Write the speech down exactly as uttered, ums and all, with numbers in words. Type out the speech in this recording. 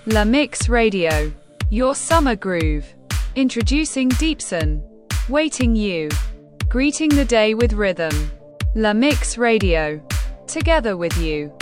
La Mix Radio. Your summer groove. Introducing Deepson. Waiting You. Greeting the day with rhythm. La Mix Radio. Together with you.